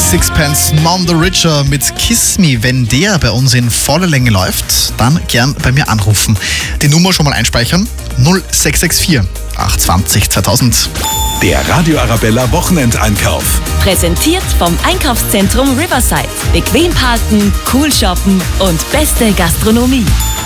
Sixpence None the Richer mit Kiss Me. Wenn der bei uns in voller Länge läuft, dann gern bei mir anrufen. Die Nummer schon mal einspeichern: 0664 820 2000. Der Radio Arabella Wochenendeinkauf. Präsentiert vom Einkaufszentrum Riverside. Bequem parken, cool shoppen und beste Gastronomie.